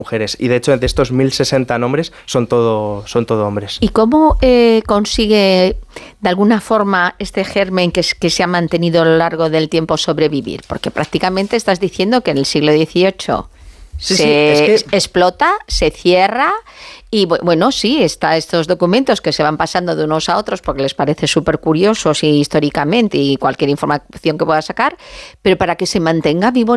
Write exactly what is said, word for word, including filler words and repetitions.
mujeres. Y de hecho, de estos mil sesenta nombres, son todo, son todo hombres. ¿Y cómo eh, consigue, de alguna forma, este germen que, que se ha mantenido a lo largo del tiempo sobrevivir? Porque prácticamente estás diciendo que en el siglo dieciocho sí, se sí, es que... explota, se cierra. Y bueno, sí, está estos documentos que se van pasando de unos a otros porque les parece súper curiosos y históricamente y cualquier información que pueda sacar, pero para que se mantenga vivo